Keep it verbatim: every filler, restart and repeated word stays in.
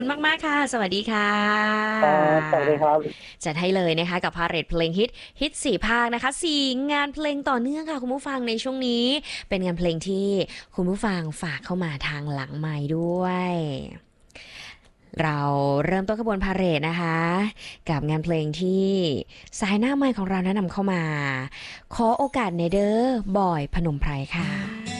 มากๆค่ะสวัสดีค่ครับะสวัสดีครับจัดให้เลยนะคะกับพาเหรดเพลงฮิตฮิตสี่ภาคนะคะสี่งานเพลงต่อเนื่องค่ะคุณผู้ฟังในช่วงนี้เป็นงานเพลงที่คุณผู้ฟังฝากเข้ามาทางหลังไมค์ด้วยเราเริ่มต้นขบวนพาเหรดนะคะกับงานเพลงที่สายหน้าไมค์ของเราแนะนำเข้ามาขอโอกาสในเดอร์บอยพนมไพรค่ะ